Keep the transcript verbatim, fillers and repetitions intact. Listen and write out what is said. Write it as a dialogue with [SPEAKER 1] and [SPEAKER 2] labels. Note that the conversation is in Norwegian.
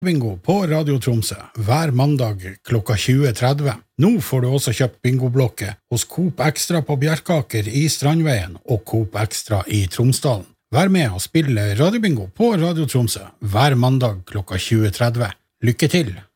[SPEAKER 1] Bingo på Radio Tromsø hver mandag klokka tjue tretti. Nå får du også kjøpt bingoblokke hos Coop Extra på Bjerkaker i Strandveien og Coop Extra i Tromsdalen. Vær med og spille Radio Bingo på Radio Tromsø hver mandag klokka tjue tretti. Lykke til!